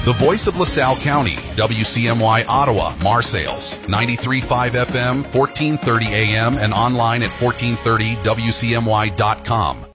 The voice of LaSalle County, WCMY Ottawa, Marseilles, 93.5 FM, 1430 AM, and online at 1430wcmy.com.